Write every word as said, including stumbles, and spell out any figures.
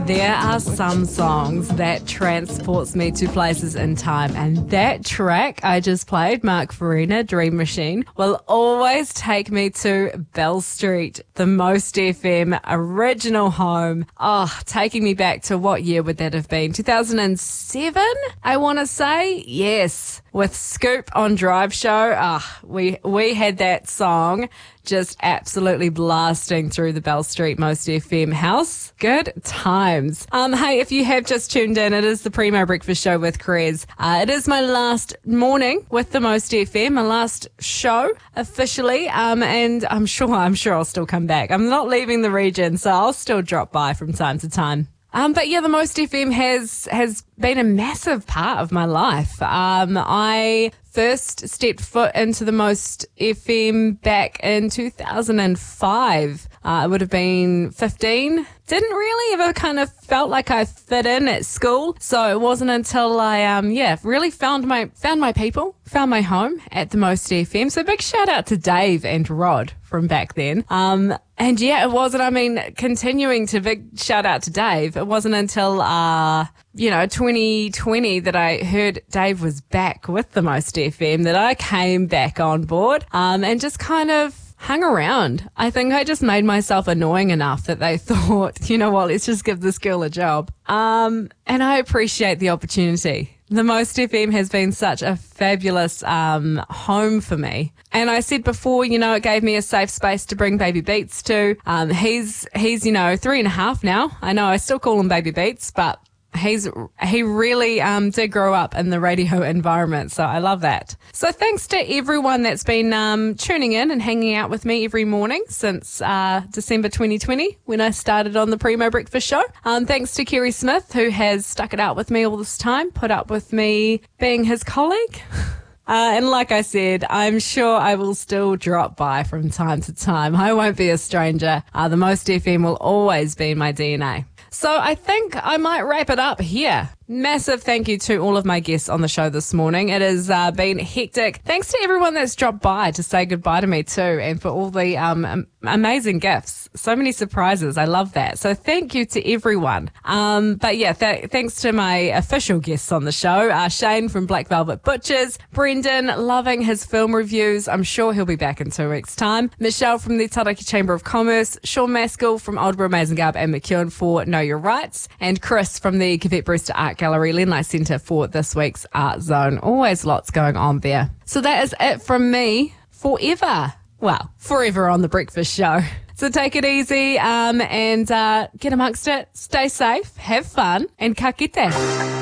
There are some songs that transports me to places in time, and that track I just played, Mark Farina, Dream Machine, will always take me to Bell Street, the Most F M original home. Oh, taking me back to what year would that have been? two thousand seven, I want to say? Yes. With Scoop on Drive Show, ah, we we had that song just absolutely blasting through the Bell Street Most F M house. Good times. Um, hey, if you have just tuned in, it is the Primo Breakfast Show with Krez. Uh, it is my last morning with the Most F M, my last show officially, um, and I'm sure I'm sure I'll still come back. I'm not leaving the region, so I'll still drop by from time to time. Um, but yeah, the Most F M has has been a massive part of my life. Um, I first stepped foot into the Most F M back in two thousand five. Uh, I would have been fifteen. Didn't really ever kind of felt like I fit in at school. So it wasn't until I, um, yeah, really found my, found my people, found my home at the Most F M. So big shout out to Dave and Rod from back then. Um, and yeah, it wasn't, I mean, continuing to big shout out to Dave. It wasn't until, uh, you know, twenty twenty that I heard Dave was back with the Most F M that I came back on board, um, and just kind of hung around. I think I just made myself annoying enough that they thought, you know what, let's just give this girl a job. Um, and I appreciate the opportunity. The Most F M has been such a fabulous um, home for me. And I said before, you know, it gave me a safe space to bring Baby Beats to. Um, he's, he's, you know, three and a half now. I know I still call him Baby Beats, but He's he really um, did grow up in the radio environment, so I love that. So thanks to everyone that's been um, tuning in and hanging out with me every morning since uh, December twenty twenty when I started on the Primo Breakfast Show. Um, thanks to Kerry Smith, who has stuck it out with me all this time, put up with me being his colleague. Uh, and like I said, I'm sure I will still drop by from time to time. I won't be a stranger. Uh, the Most F M will always be in my D N A. So I think I might wrap it up here. Massive thank you to all of my guests on the show this morning. It has uh, been hectic. Thanks to everyone that's dropped by to say goodbye to me too, and for all the um, am- amazing gifts. So many surprises. I love that. So thank you to everyone. Um, but yeah, th- thanks to my official guests on the show, uh, Shane from Black Velvet Butchers, Brendan, loving his film reviews. I'm sure he'll be back in two weeks' time. Michelle from the Taraki Chamber of Commerce, Sean Maskell from Aldborough Amazing Garb and McEwen for Know Your Rights, and Chris from the Kivette Brewster Art Gallery, Lenlight Centre for this week's Art Zone. Always lots going on there. So that is it from me forever. Well, forever on the breakfast show. So take it easy um, and uh, get amongst it. Stay safe, have fun, and ka kite.